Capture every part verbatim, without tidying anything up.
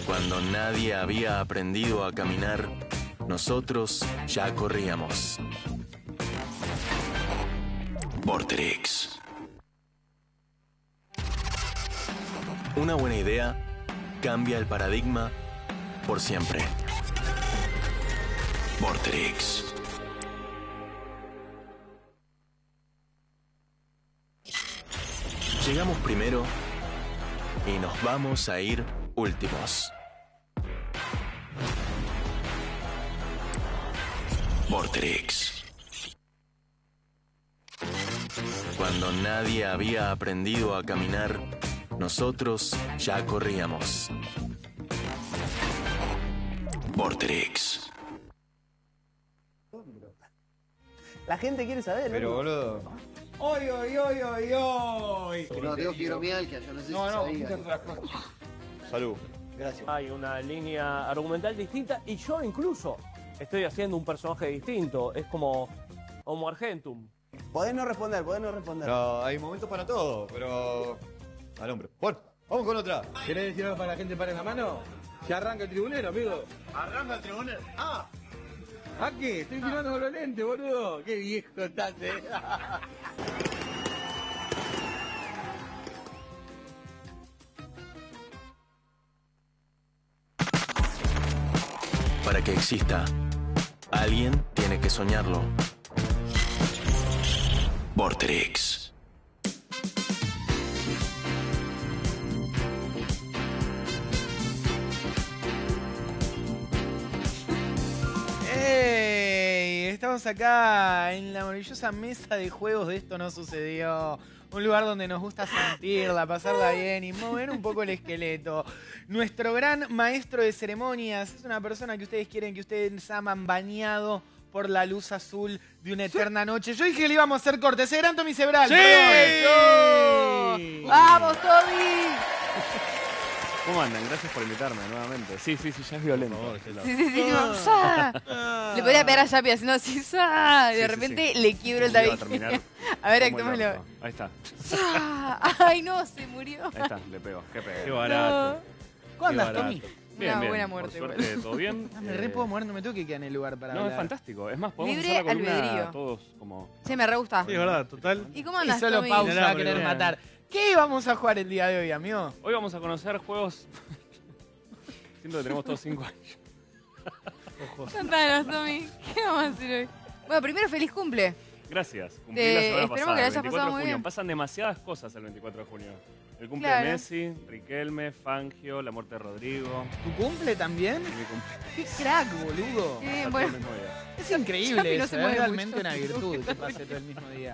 Cuando nadie había aprendido a caminar, nosotros ya corríamos. Vorterix. Una buena idea cambia el paradigma por siempre. Vorterix. Llegamos primero y nos vamos a ir últimos. Vorterix. Cuando nadie había aprendido a caminar, nosotros ya corríamos. Vorterix. La gente quiere saber. Pero, boludo. ¡Oy, oy, oy, oy, oy! No, digo fibromialgia, yo no sé si No, no, sabía. Salud. Gracias. Hay una línea argumental distinta y yo incluso estoy haciendo un personaje distinto. Es como Homo Argentum. Podés no responder, podés no responder. No, hay momentos para todo, pero... Al hombre. Bueno, vamos con otra. ¿Querés decir algo para que la gente pare la mano? Ya arranca el tribunero, amigo. Arranca el tribunal. ¡Ah! ¿A qué? Estoy filmando con los lentes, boludo. Qué viejo estás, eh. Para que exista, alguien tiene que soñarlo. Vorterix. ¡Ey! Estamos acá en la maravillosa mesa de juegos de Esto No Sucedió. Un lugar donde nos gusta sentirla, pasarla bien y mover un poco el esqueleto. Nuestro gran maestro de ceremonias es una persona que ustedes quieren, que ustedes aman, bañado por la luz azul de una eterna noche. Yo dije que le íbamos a hacer corte. Ese gran Tommy Sebral. ¡Sí! ¡Eso! ¡Vamos, Tommy! ¿Cómo andan? Gracias por invitarme nuevamente. Sí, sí, sí, ya es violento. Sí, sí, sí. No, ¡sa! Le podría pegar a Yapi haciendo así, ¡sa! Y de Sí, sí, repente sí. le quiebro el Iba a tabique. terminar A ver, como el actémoslo. orto. Ahí está. ¡Sa! Ay, no, se murió. Ahí está, le pego. Qué pego. Qué barato. No. ¿Cómo andas, Qué barato. Tommy? Bien, Una bien. buena Por muerte, suerte, igual. todo bien. Ah, me re Eh, puedo mover, no me tengo que quedar en el lugar para No, hablar. es fantástico. Es más, podemos Libre hacer la columna albedrío. todos como... Sí, me re gusta. Sí, es verdad, total. ¿Y cómo Y andas, solo Tommy? pausa Mirá, va a querer mirá. matar. ¿Qué vamos a jugar el día de hoy, amigo? Hoy vamos a conocer juegos... Siento que tenemos todos cinco años. Contanos, Tommy. ¿Qué vamos a hacer hoy? Bueno, primero, feliz cumple. Gracias. Cumplí Eh, la semana esperemos pasada, que la el hayas veinticuatro pasado de muy junio. bien. Pasan demasiadas cosas el veinticuatro de junio. El cumple Claro. de Messi, Riquelme, Fangio, la muerte de Rodrigo. ¿Tu cumple también? Mi cumple. ¡Qué crack, boludo! Qué Pasa bien, todo bueno. el mismo día. Es Yapi increíble no eso, se es mueve realmente mucho. una virtud que pase todo el mismo día.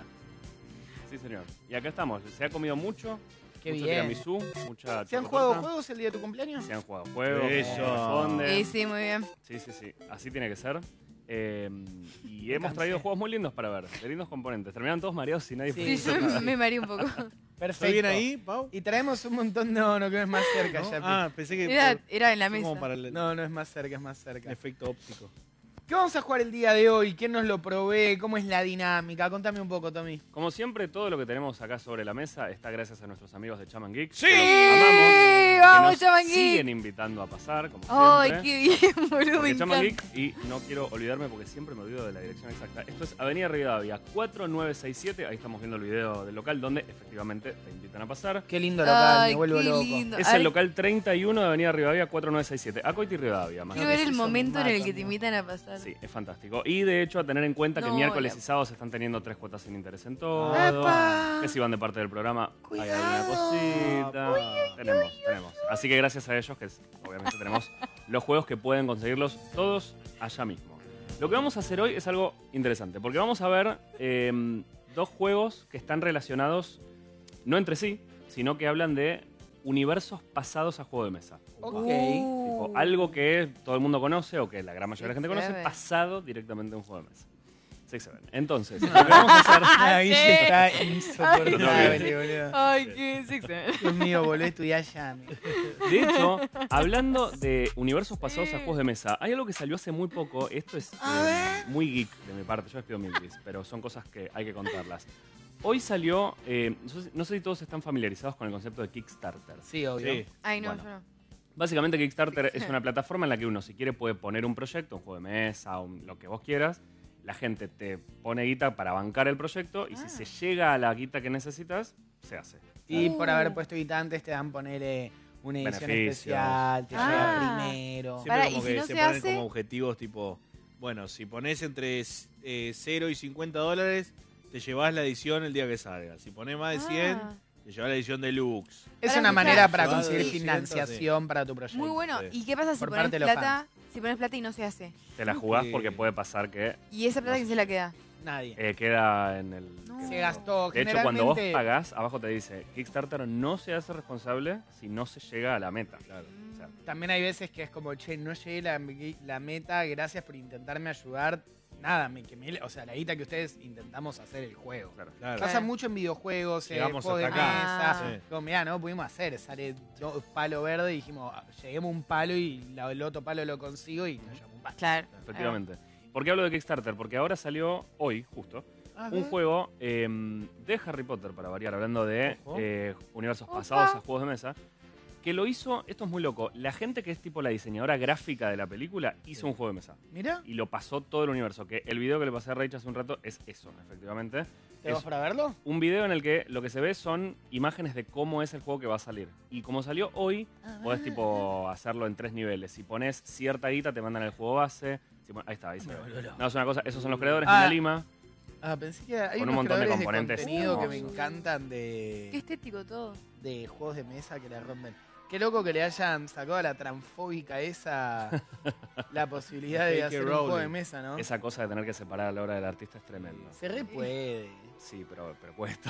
Sí, señor. Y acá estamos. Se ha comido mucho. Qué mucho bien. tiramisú, mucha ¿Se han chocotorta. jugado juegos el día de tu cumpleaños? Se han jugado juegos. Eso. corresponde. Sí, sí, muy bien. Sí, sí, sí. Así tiene que ser. Eh, y hemos traído juegos muy lindos para ver, de lindos componentes. Terminan todos mareados y nadie Sí, puede Sí, hacer yo nada. me mareé un poco. Perfecto. ¿Está bien ahí, Pau? Y traemos un montón de... No, no, que es más cerca, ¿No? ya. Ah, pensé que... Era, por- era en la como mesa. para el No, no es más cerca, es más cerca. efecto óptico. ¿Qué vamos a jugar el día de hoy? ¿Quién nos lo provee? ¿Cómo es la dinámica? Contame un poco, Tommy. Como siempre, todo lo que tenemos acá sobre la mesa está gracias a nuestros amigos de Chaman Geek. ¡Sí! que los amamos, ¡Vamos, que nos Chaman Geek! siguen invitando a pasar, como Ay, siempre. qué bien, boludo, me Porque Chaman encanta. Geek, y no quiero olvidarme porque siempre me olvido de la dirección exacta. Esto es Avenida Rivadavia cuatro nueve seis siete. Ahí estamos viendo el video del local donde efectivamente te invitan a pasar. Qué lindo local, Ay, me vuelvo qué loco. lindo. Es Ay, el local treinta y uno de Avenida Rivadavia cuatro nueve seis siete. Acoiti y Rivadavia. Más quiero que ver el eso me momento en el mata, que te ¿no? invitan a pasar. Sí, es fantástico. Y de hecho, a tener en cuenta que No, miércoles la- y sábados están teniendo tres cuotas sin interés en todo. ¡Epa! Que si van de parte del programa, hay alguna Cuidado. cosita. tenemos, tenemos. Así que gracias a ellos, que es- obviamente tenemos los juegos que pueden conseguirlos todos allá mismo. Lo que vamos a hacer hoy es algo interesante, porque vamos a ver eh, dos juegos que están relacionados, no entre sí, sino que hablan de universos pasados a juego de mesa. Ok. Uh. Tipo, algo que todo el mundo conoce o que la gran mayoría de la gente Six conoce, Seven. pasado directamente a un juego de mesa. Six Seven. Entonces, lo que vamos a hacer... Ahí sí. está Lo insoportable, tengo boludo. Ay, qué sexy. Dios mío, boludo, estudiá ya. De hecho, hablando de universos pasados a juegos de mesa, hay algo que salió hace muy poco. Esto es eh, muy geek de mi parte. Yo les pido mil dis, pero son cosas que hay que contarlas. Hoy salió, eh, no, sé, no sé si todos están familiarizados con el concepto de Kickstarter. Sí, obvio. Sí. Ay, no, Bueno. yo no. Básicamente Kickstarter es una plataforma en la que uno, si quiere, puede poner un proyecto, un juego de mesa, un- lo que vos quieras. La gente te pone guita para bancar el proyecto y Ah. si se llega a la guita que necesitas, se hace. Y Uh. por haber puesto guita antes te dan poner eh, una edición Beneficios. especial, te Ah. llega primero. Siempre Pará, como ¿y si que no se, se ponen hace? como objetivos tipo, bueno, si pones entre eh, cero y cincuenta dólares, te llevas la edición el día que salga. Si pones más de cien, Ah. te llevas la edición deluxe. Es Para una escuchar. manera para Llevado conseguir de doscientos, financiación para tu proyecto. Muy bueno. Sí. ¿Y qué pasa si Por pones parte de los plata? Si pones plata y no se hace. Te la jugás Sí. porque puede pasar que ¿Y esa plata quién se la queda? Nadie. eh, queda en el... No. Se gastó. De hecho, cuando vos generalmente- pagás, abajo te dice, Kickstarter no se hace responsable si no se llega a la meta. Claro. O sea, También hay veces que es como, che, no llegué la, la meta, gracias por intentarme ayudar. Nada, me quemé. O sea, la guita que ustedes intentamos hacer el juego. claro. Claro. Pasa Claro. mucho en videojuegos, en Llegamos juegos de hasta acá. mesa. Ah. Sí. Como, mirá, no lo pudimos hacer. Sale dos palo verde y dijimos, ah, lleguemos a un palo y la- el otro palo lo consigo y nos llevamos un palo. Claro. Efectivamente. ¿Por qué hablo de Kickstarter? Porque ahora salió, hoy justo, Ah, un juego eh, de Harry Potter, para variar, hablando de Ojo. eh, universos Opa. pasados a juegos de mesa, que lo hizo, esto es muy loco, la gente que es tipo la diseñadora gráfica de la película hizo un juego de mesa. Mirá, Y lo pasó todo el universo, que el video que le pasé a Rach hace un rato es eso, efectivamente. ¿te vas Es para verlo? un video en el que lo que se ve son imágenes de cómo es el juego que va a salir. Y como salió hoy, podés tipo hacerlo en tres niveles. Si pones cierta guita, te mandan el juego base. Si pon- ahí está, ahí se ve. No, es una cosa, esos son los creadores de Ah. Una Lima. Ah, pensé que hay Con un unos montón de creadores componentes contenido que me hermosos. encantan Qué de, estético todo. de juegos de mesa que la rompen. Qué loco que le hayan sacado a la transfóbica esa la posibilidad de J K hacer un juego de Rowling. mesa, ¿no? Esa cosa de tener que separar a la obra del artista es tremendo. Se re puede. Sí, pero, pero cuesta.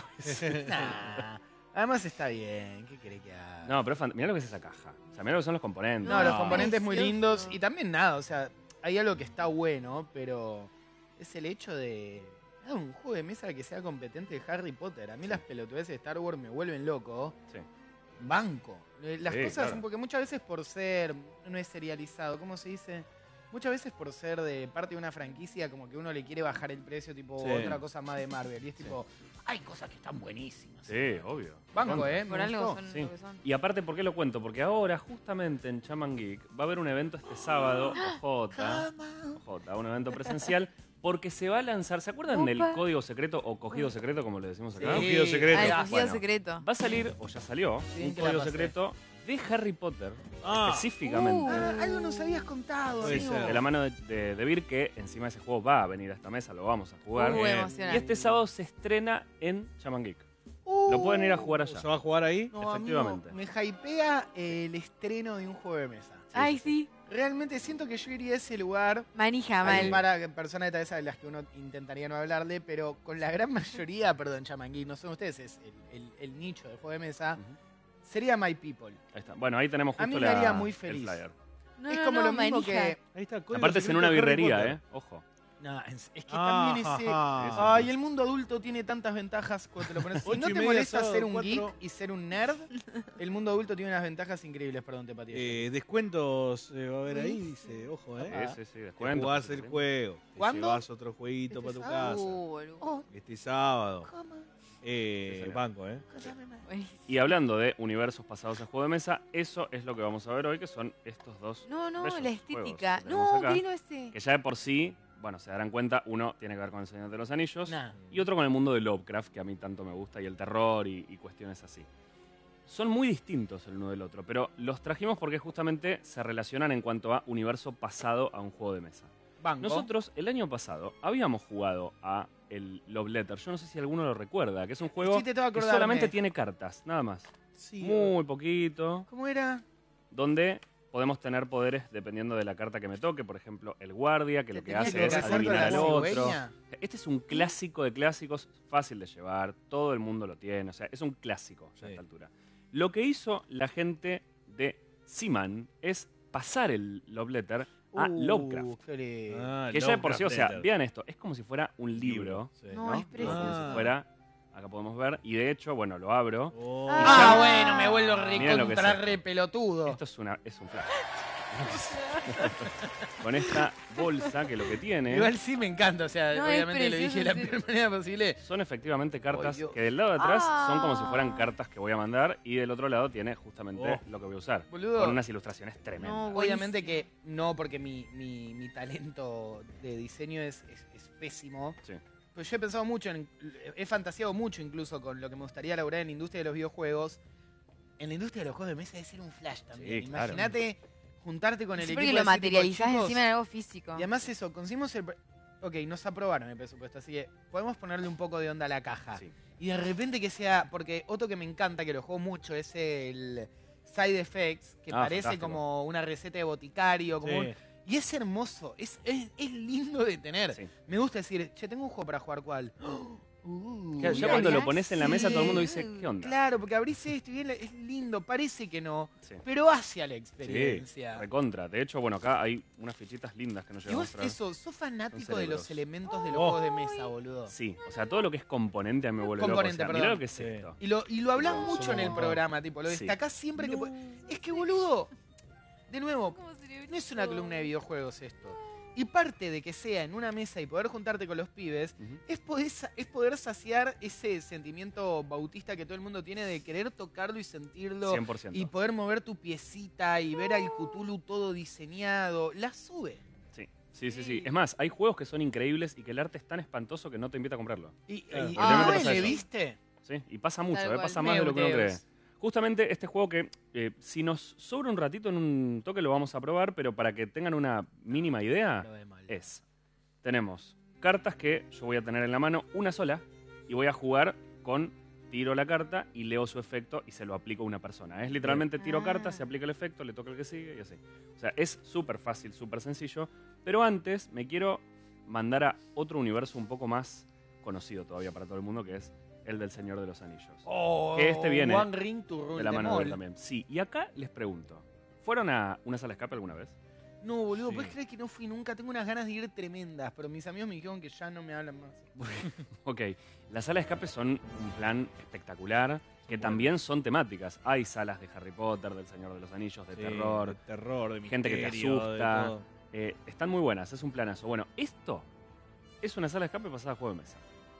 Nah. Además está bien, ¿qué querés que haga? No, pero es fan- mirá lo que es esa caja. O sea, mirá lo que son los componentes. No, los No, componentes muy precioso. lindos y también nada, o sea, hay algo que está bueno, pero es el hecho de ah, un juego de mesa que sea competente de Harry Potter. A mí las pelotudeces de Star Wars me vuelven loco. Sí. Banco. Eh, Las Sí, cosas, claro. porque muchas veces por ser, no es serializado, ¿cómo se dice? Muchas veces por ser de parte de una franquicia, como que uno le quiere bajar el precio, tipo Sí. otra cosa más de Marvel. Y es tipo, hay cosas que están buenísimas. Sí, obvio. Banco, Contra. ¿eh? Me Por algo gustó. son Sí. lo que son. Y aparte, ¿por qué lo cuento? Porque ahora, justamente en Chaman Geek, va a haber un evento este sábado, O J, O J, un evento presencial, porque se va a lanzar, ¿se acuerdan del Opa. código secreto o cogido secreto, como le decimos acá? Sí. Cogido secreto. Ah, el Ya, cogido bueno. secreto. Va a salir, o ya salió, Bien un que la código pasé. secreto de Harry Potter, Ah. específicamente. Uh. Ah, algo nos habías contado, Puede amigo. ser. De la mano de, de, de Vir, que encima ese juego va a venir a esta mesa, lo vamos a jugar. Uh, Bien. emocionante. Y este sábado se estrena en Chaman Geek. Uh, Lo pueden ir a jugar allá. ¿Se va a jugar ahí? no, amigo, efectivamente. me hypea el estreno de un juego de mesa. Ay, sí. Realmente siento que yo iría a ese lugar. Manija, Hay mal. para personas de esas de las que uno intentaría no hablarle, pero con la gran mayoría, perdón, Chamangui, no son ustedes, es el, el- el nicho del juego de mesa, Ujú. sería My People. Ahí está. Bueno, ahí tenemos A justo mí me la, haría muy el feliz. flyer. No, es no, como no, lo mismo manija. que. Ahí está. código Aparte es en secreto una de Harry birrería, Potter. ¿eh? Ojo. No, es es que Ah, también ese. ajá. Ay, el mundo adulto tiene tantas ventajas cuando te lo pones. Si Ocho no y te media, molesta sábado, ser un cuatro. geek y ser un nerd, el mundo adulto tiene unas ventajas increíbles. Perdón, te pateé. Eh, descuentos eh, va a haber ahí, dice, ojo, Sí, eh. sí, sí, Te descuento. jugás sí, el sí. juego, te ¿Cuándo? llevas otro jueguito Este para tu sábado. casa. Uh, boludo. Oh, Este sábado. ¿cómo? Eh, Sí, señor. banco, eh. Buenísimo. Y hablando de universos pasados a juego de mesa, eso es lo que vamos a ver hoy, que son estos dos. No, no, bellos la estética. juegos que tenemos No, acá, qué lindo ese. que ya de por sí, bueno, se darán cuenta, uno tiene que ver con el Señor de los Anillos Nah. y otro con el mundo de Lovecraft, que a mí tanto me gusta, y el terror y, y cuestiones así. Son muy distintos el uno del otro, pero los trajimos porque justamente se relacionan en cuanto a universo pasado a un juego de mesa. Banco. Nosotros el año pasado habíamos jugado a el Love Letter. Yo no sé si alguno lo recuerda, que es un juego Sí, te tengo que que acordarme. solamente tiene cartas, nada más. Sí. Muy poquito, ¿Cómo era? donde podemos tener poderes dependiendo de la carta que me toque. Por ejemplo, el guardia, que ¿Te lo que tenías hace que es casar con adivinar la al otro. cigüeña? Este es un clásico de clásicos, fácil de llevar, todo el mundo lo tiene, o sea, es un clásico ya a Sí. esta altura. Lo que hizo la gente de Seaman es pasar el Love Letter a Uh, Lovecraft. qué lindo. Ah, Que ya de por Lovecraft sí, o sea, Letter. vean esto, es como si fuera un libro, Sí. No, ¿no? es precioso. Como Ah. si fuera, acá podemos ver, y de hecho, bueno, lo abro. Oh. Ah, Ah, ya- bueno, me vuelvo Miren lo que recontra es re pelotudo. Esto es, una, es un flash. con esta bolsa que lo que tiene Igual sí me encanta, o sea, No, es obviamente lo dije de la precioso, peor manera posible. son efectivamente cartas Ay, Dios. que del lado de atrás son como si Ah. fueran cartas que voy a mandar y del otro lado tiene justamente Oh. lo que voy a usar. Boludo. Con unas ilustraciones tremendas. No, Obviamente que no, porque mi, mi, mi talento de diseño es, es, es pésimo. Sí. Pues yo he pensado mucho, en, he fantaseado mucho incluso con lo que me gustaría lograr en la industria de los videojuegos. En la industria de los juegos de mesa debe ser un flash también. Sí, claro. Imagínate juntarte con el Sí, equipo porque y lo decir, tipo, materializás "Chicos", encima en algo físico. y además eso, conseguimos el... pre- Ok, nos aprobaron el presupuesto, así que podemos ponerle un poco de onda a la caja. Sí. Y de repente que sea... Porque otro que me encanta, que lo juego mucho, es el Side Effects, que Ah, parece fantástico. como una receta de boticario, como Sí. un- y es hermoso, es, es, es lindo de tener. Sí. Me gusta decir, che, tengo un juego para jugar, ¿cuál? Uh, Claro, ya ¿y cuando lo abrís? pones en la mesa todo el mundo dice, Sí. ¿qué onda? Claro, porque abrís esto y es lindo, parece que no, Sí. pero hacia la Sí, experiencia. recontra. De hecho, bueno, acá hay unas fichitas lindas que nos Y llegamos vos a traer. eso, sos fanático Son de los cerebros. elementos de los Oh. juegos de mesa, boludo. Sí, o sea, todo lo que es componente a mí me vuelve Componente, loco. O sea, perdón. mirá lo que es Sí. esto. Y lo, y lo hablas No, mucho somos en el un programa, tipo, lo Sí. destacás siempre que... No, po- Es que, boludo, de nuevo, ¿Cómo sería no es una esto? columna de videojuegos esto. Y parte de que sea en una mesa y poder juntarte con los pibes, Ujú. es poder, sa- es poder saciar ese sentimiento bautista que todo el mundo tiene de querer tocarlo y sentirlo. cien por ciento. Y poder mover tu piecita y ver al Cthulhu todo diseñado. La sube. Sí, sí, sí, sí. Es más, hay juegos que son increíbles y que el arte es tan espantoso que no te invita a comprarlo. Y, Claro. y- Ah, ah, pasa ¿le eso. viste? Sí, y pasa mucho, Tal ¿eh? cual. Pasa más de lo que uno cree. Neudeus. Justamente este juego que, eh, si nos sobra un ratito en un toque lo vamos a probar, pero para que tengan una mínima idea, Lo de mal. es, tenemos cartas que yo voy a tener en la mano, una sola, y voy a jugar con, tiro la carta y leo su efecto y se lo aplico a una persona. Es literalmente tiro Ah. carta, se aplica el efecto, le toca el que sigue y así. O sea, es súper fácil, súper sencillo, pero antes me quiero mandar a otro universo un poco más conocido todavía para todo el mundo, que es el del Señor de los Anillos. Oh, Que este viene One Ring to Rule de la them mano de él all. también. Sí, y acá les pregunto, ¿fueron a una sala de escape alguna vez? No, boludo, Sí. ¿puedes creer que no fui nunca? Tengo unas ganas de ir tremendas, pero mis amigos me dijeron que ya no me hablan más. Ok, las salas de escape son un plan espectacular, que también son temáticas. Hay salas de Harry Potter, del Señor de los Anillos, de Sí, terror, de terror, de gente que te misterio, de asusta. todo. eh, están muy buenas, es un planazo. Bueno, esto es una sala de escape pasada a juego de mesa.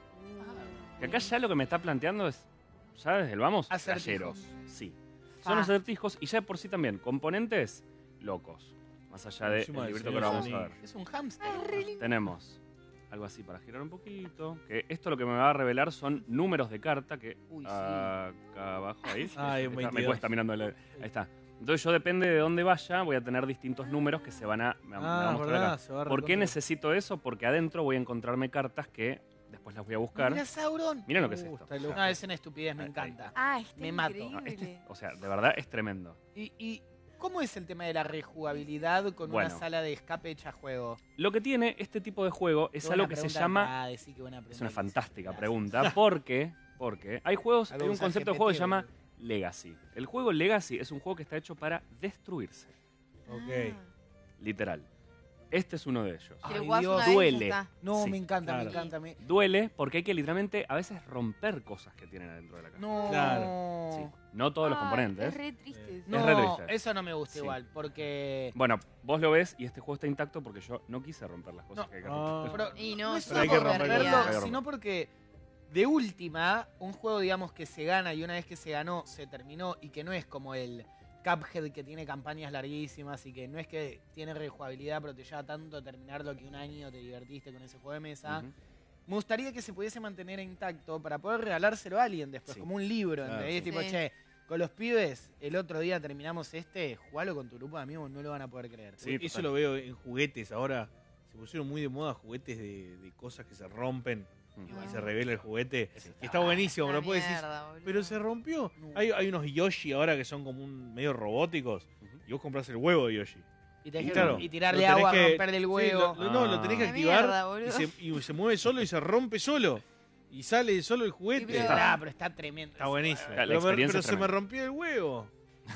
Que acá ya lo que me está planteando es, ya desde el vamos, Acertijos. flasheros. Sí. Son Ah. acertijos y ya por sí también, componentes locos. Más allá del Encima del librito que Señor ahora de vamos a los ver. Es un hámster. Tenemos algo así para girar un poquito. Que esto lo que me va a revelar son números de carta que Uy, sí. acá abajo ahí. Ay, un Está- me veintidós. cuesta mirando el- ahí está. Entonces yo depende de dónde vaya, voy a tener distintos números que se van a, me, me van a Ah, mostrar verdad, acá. se va a ¿Por qué recontra- necesito eso? Porque adentro voy a encontrarme cartas que después las voy a buscar. Mira Sauron. Miren lo que es Uh, esto. está loco. No, es una estupidez, me Ahí, encanta. Ah, está Me mato. increíble. No, este es- o sea, de verdad es tremendo. Y, y ¿cómo es el tema de la rejugabilidad con Bueno. una sala de escape hecha a juego? Lo que tiene este tipo de juego es Qué algo buena que se pregunta. llama... Ah, decí qué buena Es pregunta una que fantástica hiciste. pregunta. Porque, porque hay juegos, Algo hay un usa concepto de G P T, juego que se llama boludo. Legacy. El juego Legacy es un juego que está hecho para destruirse, Ok. literal. Este es uno de ellos. Si lo Ay, jugás Dios. una vez, ya Duele. está. No, Sí, me encanta, me claro. encanta. Me... Duele porque hay que literalmente a veces romper cosas que tienen adentro de la caja. No. Claro. Sí. No todos los Ay, componentes. Es re triste. No, Es re triste. eso no me gusta Sí. igual, porque... Bueno, vos lo ves y este juego está intacto porque yo no quise romper las cosas No. que hay que Ah. romper. Pero Y no, es Pero hay solo que por romperlo. verlo, Hay que romper. sino porque de última, un juego, digamos, que se gana y una vez que se ganó, se terminó y que no es como el Cuphead que tiene campañas larguísimas y que no es que tiene rejugabilidad, pero te lleva tanto terminarlo que un año te divertiste con ese juego de mesa. Ujú. Me gustaría que se pudiese mantener intacto para poder regalárselo a alguien después, Sí. como un libro, Claro, ¿entendés? sí. Tipo, Sí. che, con los pibes, el otro día terminamos este, jugalo con tu grupo de amigos, no lo van a poder creer. Sí, Eso total. lo veo en juguetes ahora. Se pusieron muy de moda juguetes de, de cosas que se rompen Ujú. y se revela el juguete. Sí. Y está buenísimo, Una lo puedes decir. mierda, boludo. Pero se rompió. No. Hay, hay unos Yoshi ahora que son como un medio robóticos. Ujú. Y vos compras el huevo de Yoshi. Y, te Y y, claro, tirarle lo tenés agua, que- romperle el Sí, huevo. lo- lo- no, lo tenés que Ah. Una activar mierda, boludo. y, se, y se mueve solo y se rompe solo. Y sale solo el Sí, juguete. pero, está, pará, pero está tremendo. está buenísimo. La Pero, me- experiencia pero es se me tremenda. rompió el huevo.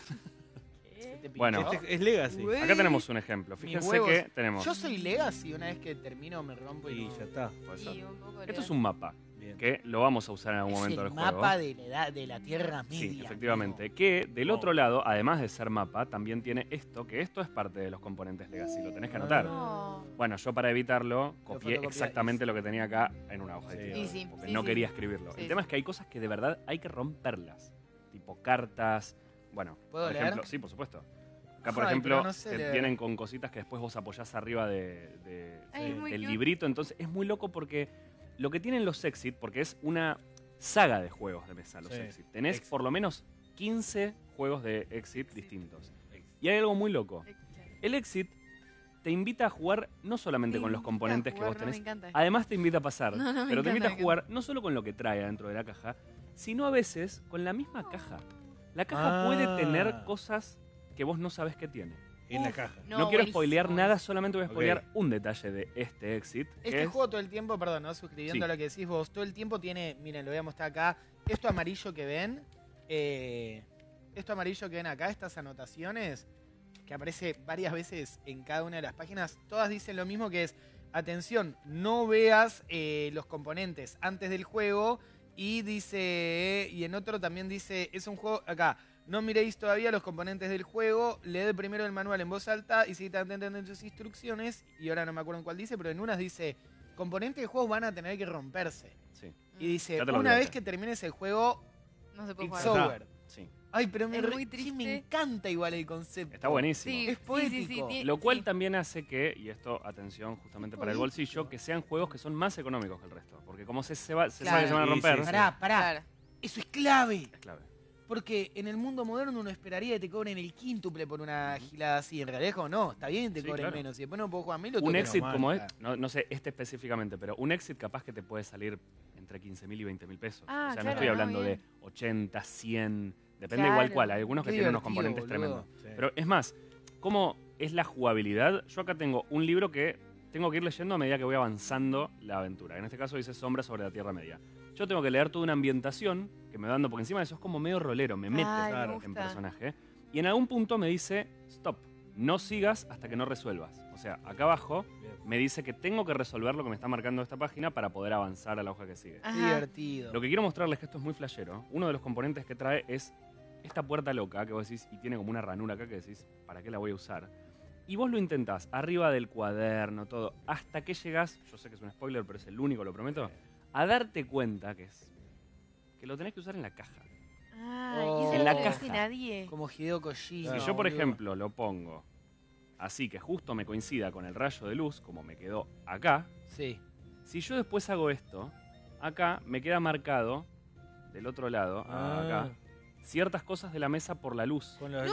Se te Bueno. pinchó. Este es Legacy. Güey. Acá tenemos un ejemplo. Mis Fíjense huevos. que tenemos... Yo soy Legacy, una vez que termino me rompo y Y no- ya está. Puede ser. Sí, un poco Esto legal. es un mapa. Bien. Bien. que lo vamos a usar en algún Es momento el del juego. mapa de la, edad, de la Tierra Media. Sí, efectivamente. amigo. Que del Oh. otro lado, además de ser mapa, también tiene esto, que esto es parte de los componentes Legacy, lo tenés que anotar. No. Bueno, yo para evitarlo copié fotocopiás. exactamente lo que tenía acá en una hoja de Sí. tierra, Y sí, porque sí, no sí. quería escribirlo. Sí, El tema sí. es que hay cosas que de verdad hay que romperlas, tipo cartas, bueno, ¿Puedo por leer? ejemplo, sí, por supuesto. Acá, por Ay, ejemplo, pero no sé te leer. vienen con cositas que después vos apoyás arriba de, de- Ay, es muy del cute. librito, entonces es muy loco porque lo que tienen los Exit, porque es una saga de juegos de mesa, los Sí. Exit. Tenés Exit. por lo menos quince juegos de Exit distintos. Y hay algo muy loco. El Exit te invita a jugar no solamente Me con los encanta componentes que jugar, vos no, me tenés, encanta. además te invita a pasar, No, no, me pero te encanta, invita me a jugar no solo con lo que trae adentro de la caja, sino a veces con la misma caja. La caja Ah. puede tener cosas que vos no sabés que tiene. En la Uf, caja. No, quiero buenísimo, spoilear nada, buenísimo. solamente voy a Ok. spoilear un detalle de este Exit. que Este es- juego todo el tiempo, perdón, ¿no? suscribiendo Sí. a lo que decís vos, todo el tiempo tiene, miren, lo voy a mostrar acá, esto amarillo que ven, eh, esto amarillo que ven acá, estas anotaciones, que aparece varias veces en cada una de las páginas, todas dicen lo mismo, que es, atención, no veas eh, los componentes antes del juego, y dice, y en otro también dice, es un juego, acá, no miréis todavía los componentes del juego, leed primero el manual en voz alta y seguid atentos en sus instrucciones, y ahora no me acuerdo en cuál dice, pero en unas dice, componentes del juego van a tener que romperse. Sí, Y dice, Ya te lo una advierte. vez que termines el juego, No se puede it's jugar. over. sí. Ay, pero me, Es re- muy sí, triste. me encanta igual el concepto. Está buenísimo. Sí, Es sí, sí, poético. sí, Lo cual sí. también hace que, y esto, atención, justamente para el bolsillo, que sean juegos que son más económicos que el resto. Porque como se, se, va- se sabe que se van a Sí, romper, sí, sí. Pará, pará. Claro. Eso es clave. es clave. Porque en el mundo moderno uno esperaría que te cobren el quíntuple por una gilada así. En realidad, como, no, está bien, te Sí, cobren claro. menos. Y después no puedo jugar mil, lo Un tengo que exit tomar. como es, no, no sé este específicamente, pero un exit capaz que te puede salir entre quince mil y veinte mil pesos. Ah, o sea, claro, no estoy no, hablando bien. de ochenta, cien, depende Claro. igual cuál. Hay algunos que Qué tienen unos divertido, componentes boludo. tremendos. Sí. Pero es más, ¿cómo es la jugabilidad? Yo acá tengo un libro que tengo que ir leyendo a medida que voy avanzando la aventura. En este caso dice Sombras sobre la Tierra Media. Yo tengo que leer toda una ambientación que me va dando, porque encima de eso es como medio rolero, me mete Ay, me claro, gusta. en personaje. Y en algún punto me dice, stop, no sigas hasta que no resuelvas. O sea, acá abajo Bien. me dice que tengo que resolver lo que me está marcando esta página para poder avanzar a la hoja que sigue. Qué Ajá. divertido. Lo que quiero mostrarles que esto es muy flashero. Uno de los componentes que trae es esta puerta loca que vos decís, y tiene como una ranura acá que decís, ¿para qué la voy a usar? Y vos lo intentás, arriba del cuaderno, todo, hasta que llegás, yo sé que es un spoiler, pero es el único, lo prometo, a darte cuenta que es que lo tenés que usar en la caja. Ah, Oh. y eso En no la lo hace caja. nadie. Como Hideo Kojima. Si yo, por boludo. ejemplo, lo pongo así que justo me coincida con el rayo de luz, como me quedó acá, Sí. si yo después hago esto, acá me queda marcado, del otro lado, Ah. acá, ciertas cosas de la mesa por la luz. Con los- ¡No!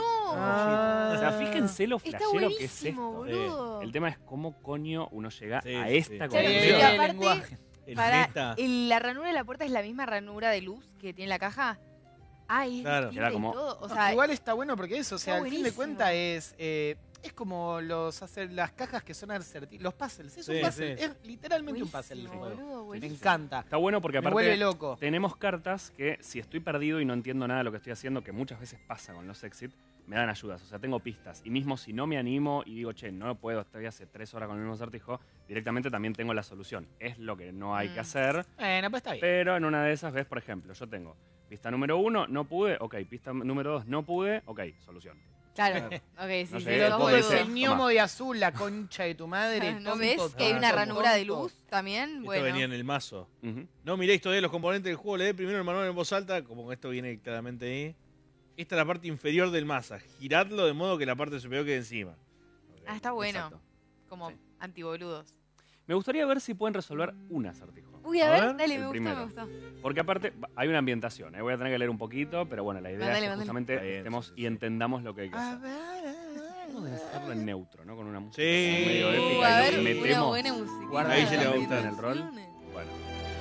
Ah. O sea, fíjense lo Está flashero que es buenísimo, esto. boludo. El tema es cómo coño uno llega Sí, a sí, esta sí. Claro, Sí, y conclusión. el aparte, lenguaje. el Para, meta. el- la ranura de la puerta es la misma ranura de luz que tiene la caja. Ay, es Claro. distinta Era y como- todo. O No, sea, igual está bueno porque eso, o sea, está al fin de buenísimo. cuentas es eh, es como los hacer las cajas que son acertijos, los puzzles, es un Sí, puzzle, sí. es literalmente un puzzle el buenísimo, juego. boludo, Me buenísimo. encanta. Está bueno porque Me vuelve aparte loco. tenemos cartas que si estoy perdido y no entiendo nada de lo que estoy haciendo, que muchas veces pasa con los exit, me dan ayudas. O sea, tengo pistas. Y mismo si no me animo y digo, che, no lo puedo, estoy hace tres horas con el mismo acertijo, directamente también tengo la solución. Es lo que no hay que Mm. hacer. Bueno, pues está bien. Pero en una de esas ves, por ejemplo, yo tengo pista número uno, no pude, ok. Pista número dos, no pude, ok, solución. Claro, ok, sí, No sí, llegué, Pero sos puedo todo decir, el gnomo de azul, la concha de tu madre. ¿No tonto, ves que hay tonto, una ranura de tonto. luz también? Esto Bueno. venía en el mazo. Ujú. No miréis todavía los componentes del juego, leed primero el manual en voz alta, como que esto viene claramente ahí. Esta es la parte inferior del maza. Giradlo de modo que la parte superior quede encima. Ok. Ah, está bueno. Exacto. Como Sí. antiboludos. Me gustaría ver si pueden resolver un acertijo. Uy, a, A ver, ver, dale, el me gustó, primero. me gustó. Porque aparte va- hay una ambientación, ¿eh? Voy a tener que leer un poquito, pero bueno, la idea Mándale, es que mándale. justamente Está bien, estemos sí, sí, y sí. entendamos lo que hay que A hacer. ver, a ver, Vamos a hacerlo en neutro, ¿no? Con una música Sí. como medio Uh, épica a y ver, lo una metemos. buena música. Guarda, ahí se le va a gustar el rol. Bueno. Bueno,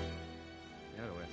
mira lo que voy a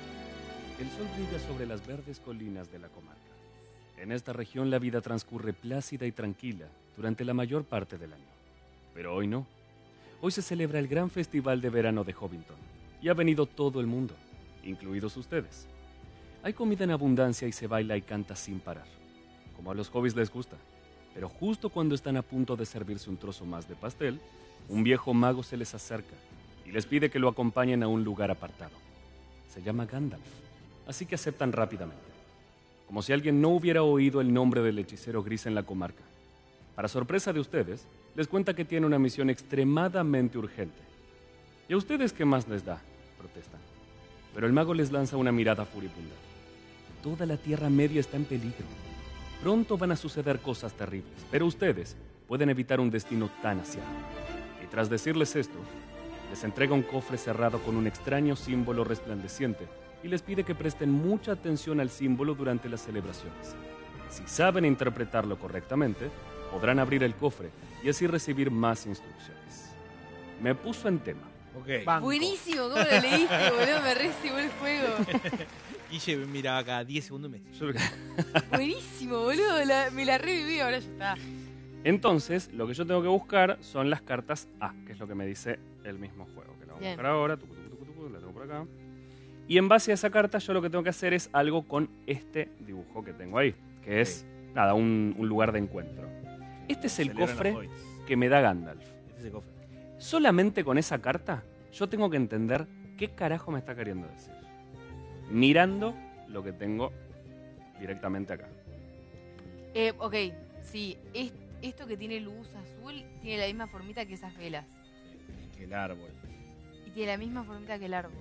hacer. El sol brilla sobre las verdes colinas de la comarca. En esta región la vida transcurre plácida y tranquila durante la mayor parte del año. Pero hoy no. Hoy se celebra el gran festival de verano de Hobbiton y ha venido todo el mundo, incluidos ustedes. Hay comida en abundancia y se baila y canta sin parar, como a los hobbies les gusta. Pero justo cuando están a punto de servirse un trozo más de pastel, un viejo mago se les acerca y les pide que lo acompañen a un lugar apartado. Se llama Gandalf, así que aceptan rápidamente. Como si alguien no hubiera oído el nombre del hechicero gris en la comarca. Para sorpresa de ustedes, les cuenta que tiene una misión extremadamente urgente. ¿Y a ustedes qué más les da?, protestan. Pero el mago les lanza una mirada furibunda. Toda la Tierra Media está en peligro. Pronto van a suceder cosas terribles, pero ustedes pueden evitar un destino tan aciago. Y tras decirles esto, les entrega un cofre cerrado con un extraño símbolo resplandeciente y les pide que presten mucha atención al símbolo durante las celebraciones. Si saben interpretarlo correctamente, podrán abrir el cofre y así recibir más instrucciones. Me puso en tema. Ok. Banco. Buenísimo, ¿cómo lo leíste, boludo? Me recibo el juego. Guille miraba cada diez segundos y me decía. Buenísimo, boludo. La- me la reviví, ahora ya está. Entonces, lo que yo tengo que buscar son las cartas A, que es lo que me dice el mismo juego. Que la voy a Bien. buscar ahora. Tucu, tucu, tucu, tucu, la tengo por acá. Y en base a esa carta, yo lo que tengo que hacer es algo con este dibujo que tengo ahí, que es, nada, un, un lugar de encuentro. Este es el Celebran cofre los hobbits. que me da Gandalf. Este es el cofre. Solamente con esa carta, yo tengo que entender qué carajo me está queriendo decir. Mirando lo que tengo directamente acá. Eh, ok, sí. es- esto que tiene luz azul tiene la misma formita que esas velas. Que el árbol. Y tiene la misma formita que el árbol.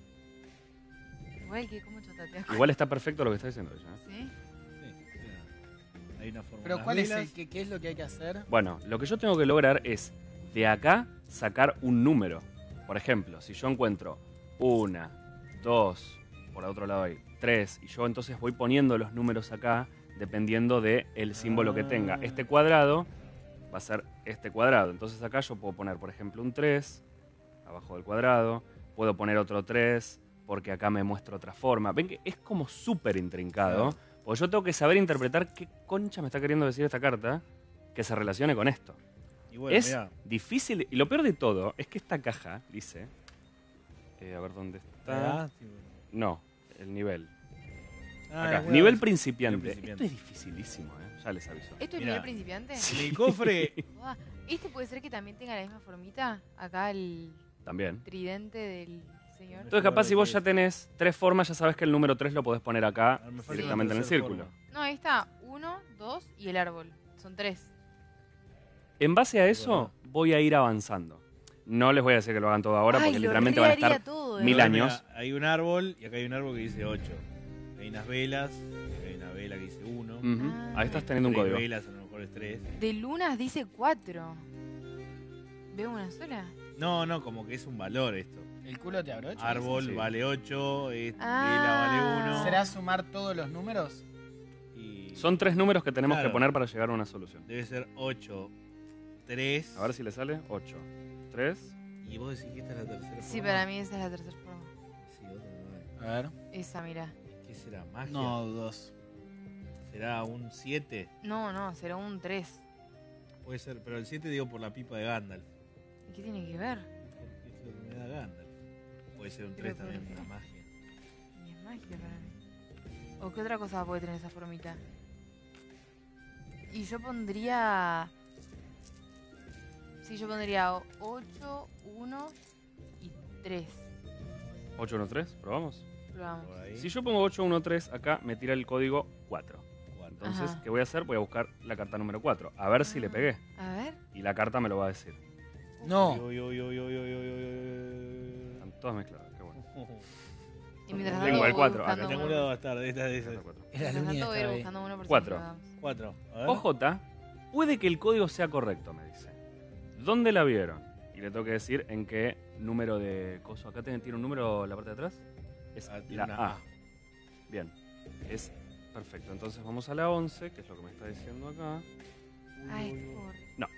Igual que, ¿cómo chotateas? Igual está perfecto lo que está diciendo ella. ¿eh? ¿Sí? Sí, mira. Hay una forma. Pero Las ¿cuál es velas. el, qué, qué es lo que hay que hacer? Bueno, lo que yo tengo que lograr es de acá sacar un número. Por ejemplo, si yo encuentro una, dos, por otro lado hay tres, y yo entonces voy poniendo los números acá dependiendo del símbolo que tenga. Este cuadrado va a ser este cuadrado. Entonces acá yo puedo poner, por ejemplo, un tres abajo del cuadrado. Puedo poner otro tres porque acá me muestra otra forma. Ven que es como súper intrincado. Claro. Porque yo tengo que saber interpretar qué concha me está queriendo decir esta carta que se relacione con esto. Y bueno, es mirá, difícil. Y lo peor de todo es que esta caja dice... eh, a ver dónde está. ah, sí, bueno. No, el nivel. Ah, Acá, es una- nivel principiante. nivel principiante. Esto es dificilísimo, ¿eh? Ya les aviso. ¿Esto es Mirá. nivel principiante? En el cofre. Buah, ¿este puede ser que también tenga la misma formita? Acá el También. tridente del señor. Entonces capaz si vos ya tenés tres formas, ya sabes que el número tres lo podés poner acá Ah, me falta directamente en una el tercera círculo. forma. No, ahí está. Uno, dos y el árbol. Son tres. En base a eso, voy a ir avanzando. No les voy a decir que lo hagan todo ahora Ay, porque lo literalmente van a reharía estar todo, eh. mil Ahora, años. mira, hay un árbol y acá hay un árbol que dice ocho. Hay unas velas, acá hay una vela que dice uno. Ujú. Ah. Ahí estás teniendo un Tres código. velas, a lo mejor es tres. De lunas dice cuatro. ¿Veo una sola? No, no, como que es un valor esto. ¿El culo te abrocha? Árbol sí. vale ocho, es- Ah. vela vale uno. ¿Será sumar todos los números? Y Son tres números que tenemos Claro. que poner para llegar a una solución. debe ser ocho, tres. A ver si le sale. ocho, tres. Y vos decís que esta es la tercera Sí, forma. para mí esa es la tercera forma. Sí, otra no A ver. Esa, mira. hay. ¿Qué será? ¿Magia? No, dos. ¿Será un siete? No, no, será un tres. Puede ser, pero el siete digo por la pipa de Gandalf. ¿Qué tiene que ver? Porque es lo que me da Gandalf. Puede ser un Pero tres ¿por también, qué? la magia. Ni es magia para mí. ¿O qué otra cosa puede tener esa formita? Y yo pondría... Sí, yo pondría ocho, uno y tres. ocho, uno, tres. ¿Probamos? Probamos. Por ahí. Si yo pongo ocho, uno, tres, acá me tira el código cuatro. Cuatro. Entonces, Ajá. ¿qué voy a hacer? Voy a buscar la carta número cuatro. A ver si le pegué. A ver. Y la carta me lo va a decir. No. Uy, uy, uy, uy, uy, uy, uy, uy. Están todas mezcladas. Qué bueno. Y mientras Tengo tanto el voy cuatro, buscando acá En uno. algún lado va a estar, de esta de esas. Era Mientras la tanto línea voy a ir estaba ahí. buscando uno por si Cuatro. nos quedamos. Cuatro. A ver. O J, puede que el código sea correcto, me dice. ¿Dónde la vieron? Y le tengo que decir en qué número de coso. Acá tiene, tiene un número en la parte de atrás. Es Ah, tiene la una A. A. Bien. Es perfecto. Entonces vamos a la once, que es lo que me está diciendo acá. Ah, es por...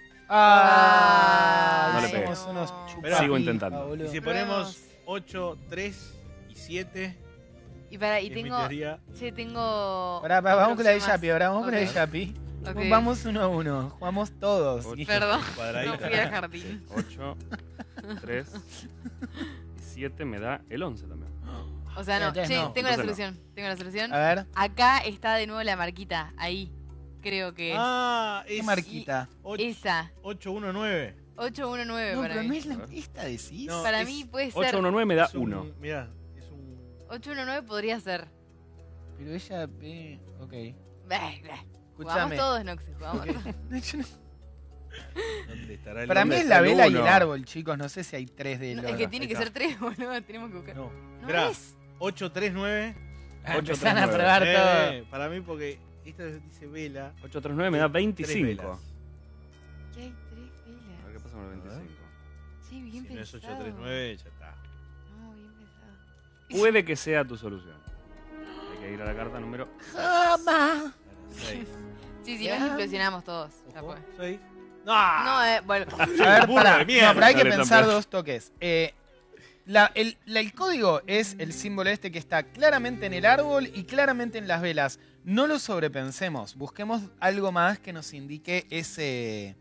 Ah, No le pegué. somos unos Pero- chupapija, Sigo intentando. boludo. Y si ponemos ocho, tres y siete, Y para, y es mi tengo... teoría. Che, tengo... Pará, pará, vamos con la de otra opción Yapi, ahora vamos con la de Ok. Yapi. Ok. Vamos uno a uno, jugamos todos. Ocho, Perdón, Cuadradito. no fui al jardín. ocho, tres y siete me da el once también. O sea, no. Entonces Che, no. tengo la Entonces solución. Tengo la solución. A ver, Acá está de nuevo la marquita. Ahí. Creo que es. Ah, ¿qué es marquita? Esa. ocho uno nueve. ocho diecinueve No, para pero mí. no es la esta, decís. No. Para es mí puede ser. ocho, uno, nueve me da Es un- uno. Mirá, es un ocho uno nueve podría ser. Pero ella... Eh, ok. Bah, bah. Jugamos Escúchame. todos, Noxy, jugamos todos. Yo no- ¿Dónde estará el Para mí ¿Dónde es está la el vela y uno? el árbol, chicos. No sé si hay tres de No, los... es que tiene ahí que está. ser tres, boludo. Tenemos que buscar. No. No Esperá, es. ocho tres nueve. Ah, empezaron a probar todo. Eh, para mí, porque esta dice vela. ocho tres nueve me da Tres veinticinco. velas. ¿Qué hay tres A ver velas? qué pasa con el veinticinco. Sí, bien Si no es pensado. ocho tres nueve, ya está. No, bien pensado. Puede que sea tu solución. Hay que ir a la carta número... seis. Sí, si no, implosionamos todos. Ya Ojo, fue. seis. No, eh, bueno. A ver, Burro pará. de mierda. No, pero hay que Dale, pensar campeón. dos toques. Eh, la- el, la- el código es el símbolo este que está claramente en el árbol y claramente en las velas. No lo sobrepensemos. Busquemos algo más que nos indique ese,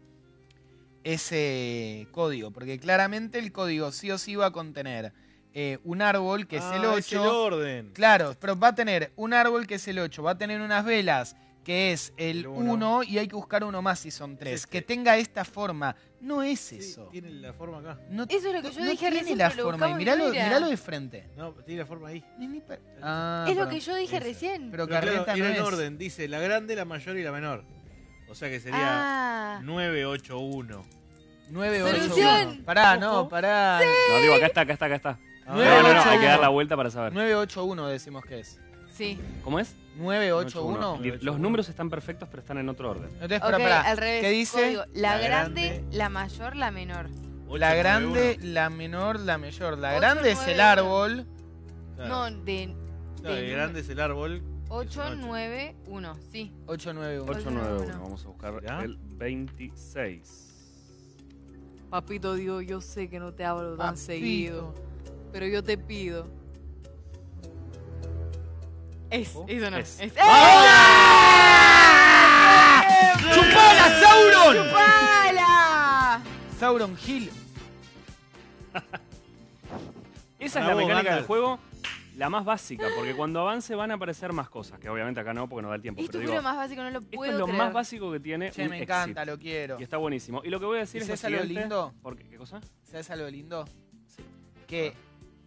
ese código. Porque claramente el código sí o sí va a contener eh, un árbol que es Ah, el es el ocho. orden. Claro, pero va a tener un árbol que es el ocho, va a tener unas velas que es el El uno. uno y hay que buscar uno más si son tres. este. Que tenga esta forma. No es Sí, eso. tiene la forma acá. No, Eso es lo que yo no dije tiene recién, la pero lo forma. Y buscamos y miralo, no era. miralo de frente. No, tiene la forma ahí. Ni- ni pa- Ah, Es lo perdón. que yo dije Esa. recién. Pero Pero claro, carreta era no en es. orden. Dice la grande, la mayor y la menor. O sea que sería Ah. nueve ocho uno. nueve ocho uno. Solución. Pará, no, pará. No, digo, acá está, acá está, acá está. nueve No, no, no, ocho hay que dar uno. la vuelta para saber. nueve ocho uno decimos que es. Sí. ¿Cómo es? nueve ocho uno. Li- Los números están perfectos, pero están en otro orden. Entonces, Ok, pará, pará. al revés. ¿Qué dice? Código, la, La grande, grande. la mayor, la menor. La grande, la menor, la mayor. La Ocho, grande es nueve, el uno. árbol. No, de, Claro, de el grande es el árbol. ocho nueve uno, sí. ocho nueve uno. ocho nueve uno. Vamos a buscar ¿Ya? el veintiséis. Papito Dios, yo sé que no te hablo tan Papito. seguido, pero yo te pido. Es, eso no. Es. Es. ¡Chupala, Sauron! ¡Chupala! Sauron Hill. Esa es Para la vos, mecánica del Gandalf. juego, la más básica, porque cuando avance van a aparecer más cosas, que obviamente acá no, porque no da el tiempo. Esto Pero fue digo, lo más básico, no lo esto puedo es lo creer. más básico que tiene Che, un me exit. encanta, lo quiero. Y está buenísimo. Y lo que voy a decir ¿Y es lo sabes algo siguiente. lindo? Porque, ¿qué cosa? ¿Sabes algo lindo? Sí. Que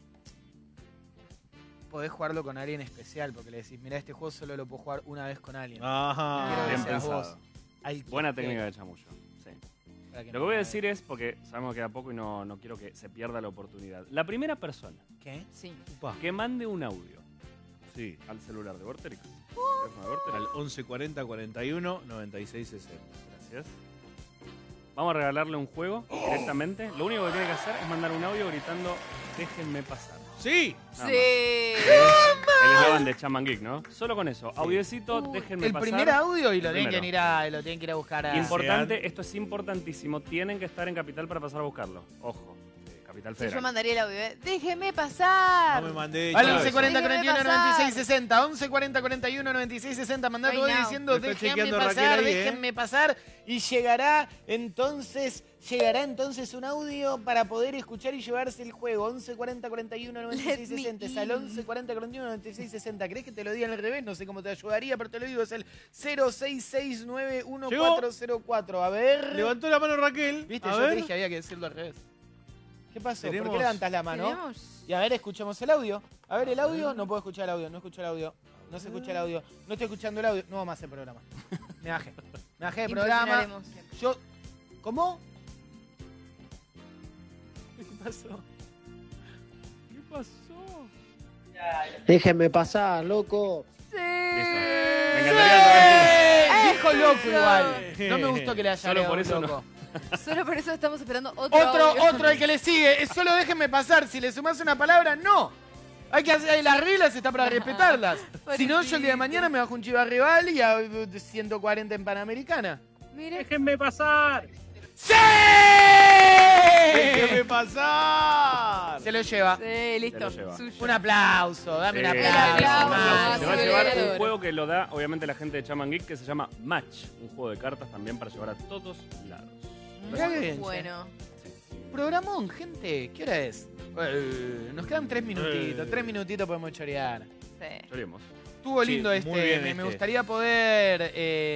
podés jugarlo con alguien especial, porque le decís, mira, este juego solo lo puedo jugar una vez con alguien. Ajá. Quiero que Bien seas pensado. vos. Al que Buena esté, técnica de chamullo. Sí. para que Lo que no voy a me- decir es, porque sabemos que queda poco y no, no quiero que se pierda la oportunidad. La primera persona ¿Qué? Sí. Upa. que mande un audio Sí. al celular de Vorterix, teléfono de Vorterix, Al once cuarenta cuarenta y uno noventa y seis sesenta. gracias. Vamos a regalarle un juego directamente. Lo único que tiene que hacer es mandar un audio gritando, déjenme pasar. ¡Sí! Nada Sí. El eslogan de Chaman Geek, ¿no? Solo con eso. Audiecito, Uh, déjenme El pasar. primer audio y lo El tienen que primero. ir a, lo tienen que ir a buscar a... Importante, esto es importantísimo. Tienen que estar en Capital para pasar a buscarlo. Ojo, eh, Capital Sí, yo Federal. mandaría el audio, ¿eh? ¡Déjeme pasar! No me mandé. Al chao. once cuarenta Déjeme cuarenta y uno noventa y seis pasar. sesenta, once cuarenta cuarenta y uno noventa y seis sesenta, mandá Right todo now. diciendo Lo está déjenme chequeando Raquel pasar, ahí, ¿eh? déjenme pasar y llegará entonces, llegará entonces un audio para poder escuchar y llevarse el juego. once cuarenta cuarenta y uno noventa y seis Let me sesenta, es al in. once cuarenta cuarenta y uno noventa y seis sesenta. ¿Crees que te lo digan al revés? No sé cómo te ayudaría, pero te lo digo, es el cero seis seis nueve uno cuatro cero cuatro. A ver. Levantó la mano Raquel. ¿Viste? A Yo ver. te dije que había que decirlo al revés. ¿Qué pasó? ¿Por Tenemos- qué levantas la mano? ¿Tenemos? Y a ver, escuchemos el audio. A ver, el audio. No puedo escuchar el audio. No escucho el audio. No se escucha el audio. No estoy escuchando el audio. No vamos a hacer programa. Me bajé. Me bajé de programa. Impresionaremos. Yo. ¿Cómo? ¿Qué pasó? ¿Qué pasó? Déjenme pasar, loco. Sí. Me encantaría saber. ¡Eh! Dijo loco Eso. igual. No me gustó que le haya Solo agregado por un eso loco. Solo por eso estamos esperando otro Otro, audio. otro el que le sigue. Es solo déjenme pasar. Si le sumás una palabra, no. Hay que hacer las reglas, está para respetarlas. Si no, yo el día de mañana me bajo un Chivas Rival y a uh, ciento cuarenta en Panamericana. Mire. ¡Déjenme pasar! ¡Sí! ¡Déjeme pasar! Se lo lleva. Sí, Se listo. lo lleva. Suyo. Un aplauso, dame un Eh, aplauso. aplauso, Max. Se va a sí, llevar ganador. un juego que lo da, obviamente, la gente de Chaman Geek, que se llama Match. Un juego de cartas también para llevar a todos lados. Mirá qué Muy bien, che. bueno. Programón, gente. ¿Qué hora es? Eh, nos quedan tres minutitos. Eh. Tres minutitos podemos chorear. Sí. Lloremos. Estuvo Sí, lindo muy este. bien me, me este. gustaría poder eh,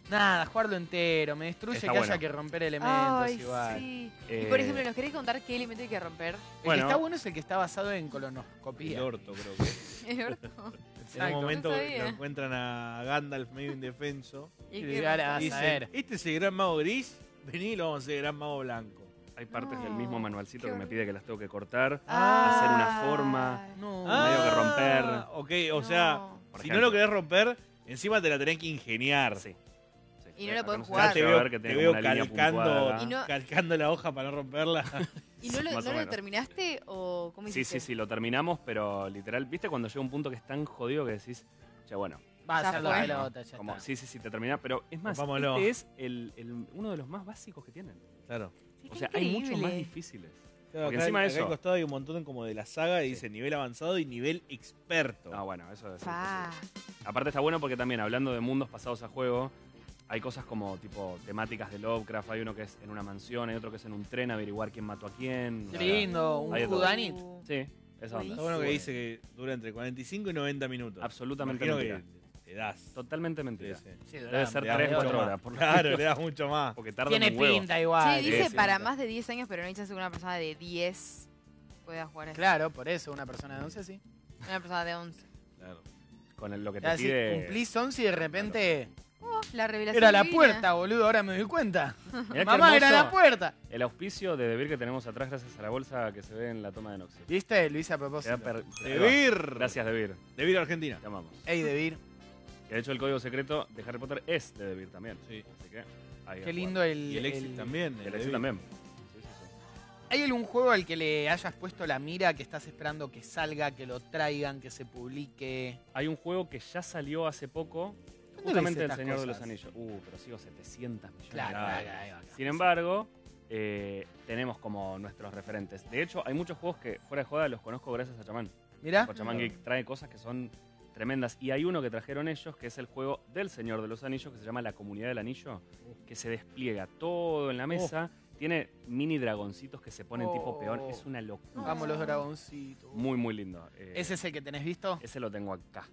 Nada, jugarlo entero. Me destruye Está que bueno. haya que romper elementos Ay, igual. sí. Eh, Y por ejemplo, ¿nos querés contar qué elemento hay que romper? El Bueno. que está bueno es el que está basado en colonoscopía. El orto, creo que. ¿El orto? En Exacto. un momento No sabía. lo encuentran a Gandalf medio indefenso. ¿Y Y qué diga, pasa? a Dicen, saber. este es el gran mago gris, vení, lo vamos a hacer gran mago blanco. Hay partes No, del mismo manualcito qué que me horror. pide que las tengo que cortar, Ah. hacer una forma. No. medio que romper. Ok, o sea, No. Por si ejemplo. no lo querés romper, encima te la tenés que ingeniar. Sí. Sí. Y no lo Acá podés no se jugar. Ya te va a veo, ver que te tiene veo como una línea calcando, puntuada acá. Y no- calcando la hoja para no romperla. ¿Y no, lo, Más no o lo menos. terminaste o cómo Sí, hiciste? sí, sí, lo terminamos, pero literal, ¿viste cuando llega un punto que es tan jodido que decís, che, bueno, Va a Ya ser la fue. pelota, ya como, está. sí, sí, sí, te termina, pero es más, Vámonos. este es el, el- uno de los más básicos que tienen. Claro. Sí, O qué sea, hay muchos más increíble. difíciles. Claro, Porque acá, encima de acá eso- al costado hay un montón como de la saga y dice nivel avanzado y nivel experto. No, bueno, eso es Fa. imposible. Aparte está bueno porque también, hablando de mundos pasados a juego, hay cosas como tipo temáticas de Lovecraft, hay uno que es en una mansión, hay otro que es en un tren, averiguar quién mató a quién. Qué o sea, lindo, un hay de todo. whodunit. Sí, esa onda. Está bueno que dice que dura entre cuarenta y cinco y noventa minutos. Absolutamente Imagino mentira. que te das. Totalmente mentira. Sí, sí. Sí, Debe ser Le das tres, mucho cuatro más. horas. Por lo Claro, menos, le das mucho más. Porque tarda Tiene un huevo. pinta igual. Sí, Sí, dice sí, para sí. más de diez años, pero no hay chance que una persona de diez pueda jugar esto. Claro, por eso una persona de once sí. Una persona de once. Claro. Con el- lo que Ya te si pide... cumplís once y de repente Oh, la revelación era la divina. puerta, boludo, ahora me doy cuenta. Mirá qué Mamá, era hermoso la puerta. el auspicio de Debir que tenemos atrás gracias a la bolsa que se ve en la toma de Noxy. ¿Viste? Lo hice a Te da propósito. per- ahí va. Debir. Gracias, Debir. Debir Argentina. Te amamos. Ey, Debir. Que de hecho el código secreto de Harry Potter es de Debir también. Sí. Así que ahí Qué a lindo jugar. el... Y el Exit el- también. Y el el Exit Debir. también. Sí, sí, sí. ¿Hay algún juego al que le hayas puesto la mira, que estás esperando que salga, que lo traigan, que se publique? Hay un juego que ya salió hace poco, ¿Dónde justamente ves El estas Señor de los cosas? Anillos. Uh, pero sigo setecientos millones. Claro, de claro, veces. ahí va, claro. Sin embargo, eh, tenemos como nuestros referentes. De hecho, hay muchos juegos que fuera de joda los conozco gracias a Chamán. Mirá. Porque Chamán Geek trae cosas que son tremendas. Y hay uno que trajeron ellos, que es el juego del Señor de los Anillos, que se llama La Comunidad del Anillo, que se despliega todo en la mesa. Tiene mini dragoncitos que se ponen tipo Oh. peón. Es una locura. Vamos los dragoncitos. Muy, muy lindo. Eh, ¿Ese es el que tenés visto? ese lo tengo acá.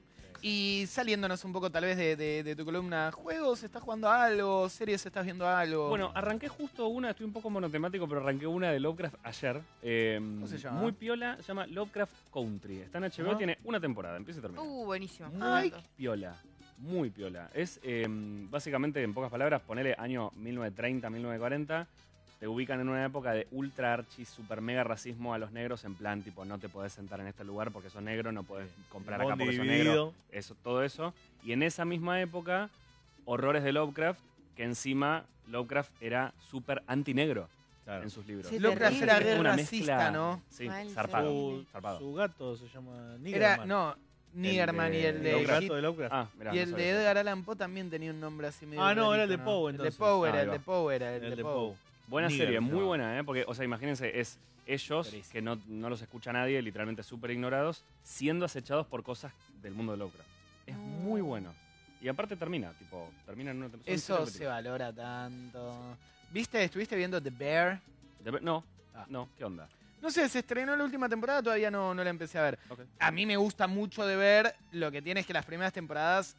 Y saliéndonos un poco tal vez de, de- de tu columna, ¿juegos? ¿Estás jugando a algo? ¿Series? ¿Estás viendo algo? Bueno, arranqué justo una, estoy un poco monotemático, pero arranqué una de Lovecraft ayer. Eh, ¿Cómo se llama? Muy piola, se llama Lovecraft Country. Está en H B O, Ajá. tiene una temporada, empieza y termina. Uh, buenísimo. Muy Ay. piola, muy piola. Es eh, básicamente, en pocas palabras, ponele año mil novecientos treinta, mil novecientos cuarenta. Te ubican en una época de ultra archi, super mega racismo a los negros, en plan, tipo, no te podés sentar en este lugar porque sos negro, no podés comprar acá Bondi porque sos dividido. negro. Eso, todo eso. Y en esa misma época, horrores de Lovecraft, que encima Lovecraft era súper anti-negro Claro. en sus libros. Sí, Lovecraft terrible. era Es re una racista, mezcla- ¿no? Sí, Mal, zarpado. terrible. Su, zarpado. su gato se llama Era, Nigerman. no, Nigerman El y de el de... el Lovecraft. gato de Lovecraft. Ah, mirá, Y no el sabía de eso. Edgar Allan Poe también tenía un nombre así medio Ah, no, era el de rarito, Poe, El de entonces. Poe Ah, era, ahí el va. de Poe era, el, el de de Poe. Poe. Buena Nigger serie, se muy llama. buena, ¿eh? Porque, o sea, imagínense, es ellos, Buenísimo. que no, no los escucha nadie, literalmente súper ignorados, siendo acechados por cosas del mundo de Lovecraft. Es muy bueno. Y aparte termina, tipo, termina en una temporada. Eso se valora tanto. ¿Viste? ¿Estuviste viendo The Bear? No, Ah. no, ¿qué onda? No sé, se estrenó la última temporada, todavía no, no la empecé a ver. Ok. A mí me gusta mucho de ver, lo que tiene es que las primeras temporadas...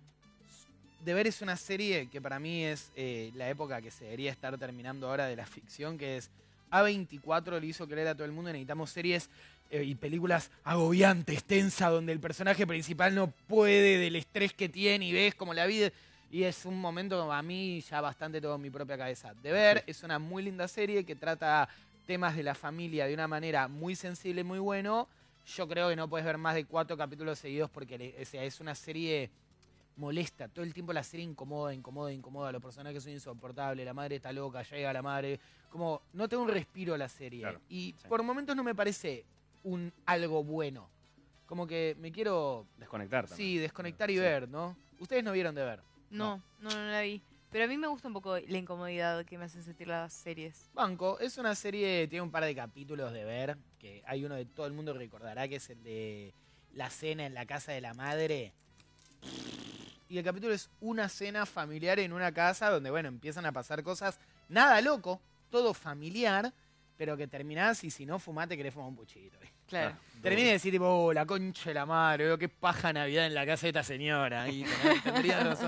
De ver es una serie que para mí es eh, la época que se debería estar terminando ahora de la ficción, que es A veinticuatro le hizo creer a todo el mundo, necesitamos series eh, y películas agobiantes, tensas, donde el personaje principal no puede del estrés que tiene y ves como la vida... Y es un momento a mí ya bastante todo en mi propia cabeza. De ver, es una muy linda serie que trata temas de la familia de una manera muy sensible y muy bueno. Yo creo que no puedes ver más de cuatro capítulos seguidos porque le- o sea, es una serie molesta. Todo el tiempo la serie incomoda, incomoda, incomoda. Los personajes son insoportables, la madre está loca, llega la madre. Como no te da un respiro la serie. Claro, y sí. por momentos no me parece un algo bueno. Como que me quiero, Desconectar también. sí, desconectar y Sí. ver, ¿no? Ustedes no vieron de ver. No, no, no la vi. Pero a mí me gusta un poco la incomodidad que me hacen sentir las series. Banco, es una serie, tiene un par de capítulos de ver, que hay uno de todo el mundo recordará, que es el de la cena en la casa de la madre. Y el capítulo es una cena familiar en una casa donde, bueno, empiezan a pasar cosas, nada loco, todo familiar, pero que terminás y si no fumate querés fumar un puchito. Claro. Terminé de decir, tipo, oh, la concha de la madre, veo qué paja Navidad en la casa de esta señora. Y ten- tendrías razón.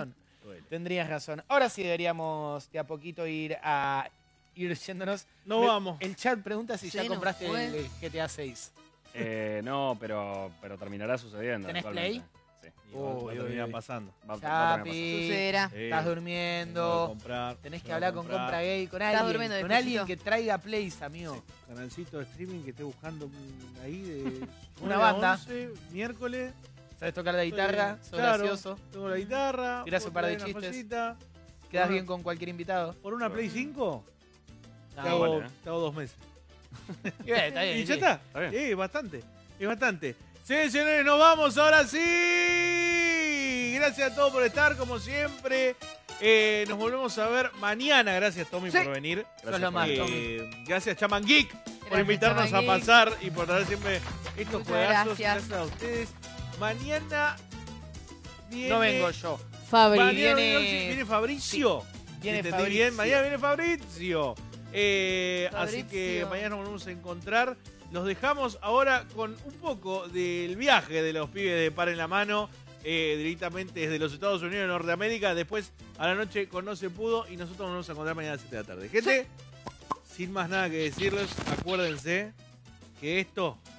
duele. Tendrías razón. Ahora sí deberíamos de a poquito ir a ir yéndonos. No Me- vamos. El chat pregunta si Se ya nos compraste fue. el, el G T A seis. Eh, no, pero, pero terminará sucediendo. ¿Tenés eventualmente. Sí. Y va- va a Uy, uy, terminar uy. pasando. Va, va a terminar Chapi, Sucederá. Sí. estás Tengo que durmiendo. comprar, Tenés que tengo hablar con comprar. Compra Gay, con Estás alguien, durmiendo, con despacito. alguien que traiga plays, amigo. Canalcito de streaming que esté buscando mm, ahí de Una nueve a banda. once, miércoles. ¿Sabes tocar la guitarra? Estoy- Sos claro, gracioso. Tengo la guitarra. Tirás puedo un par de traer una chistes. cosita. ¿Quedas Por bien una- con cualquier invitado? ¿Por una Play cinco? No, te, hago, vale, ¿eh? te hago dos meses. Y bien, está bien, y ya sí. está. Está bien. Eh, bastante. Es bastante. Sí, señores, nos vamos ahora sí. Gracias a todos por estar, como siempre. Eh, nos volvemos a ver mañana. Gracias, Tommy, Sí. por venir. Sos lo más, Eh, Tommy. gracias, Chaman Geek, por Gracias, invitarnos Chaman a Geek. pasar y por traer siempre estos Muchas juegazos. gracias. a ustedes. Mañana viene... No vengo yo. Fabri. Mañana Viene- viene, viene Fabricio. Viene ¿Entendí Fabricio. bien? Mañana viene Fabricio. Eh, así Fabricio. que mañana nos volvemos a encontrar. Los dejamos ahora con un poco del viaje de los pibes de Par en la Mano, eh, directamente desde los Estados Unidos de Norteamérica. Después a la noche con No Se Pudo y nosotros nos vamos a encontrar mañana a las siete de la tarde. Gente, sin más nada que decirles, acuérdense que esto